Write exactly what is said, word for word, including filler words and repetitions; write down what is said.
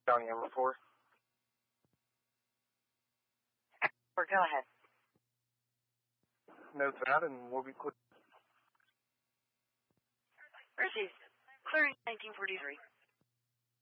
County number four. Or go ahead. Note that, and we'll be clear. Received. Clearing nineteen forty-three.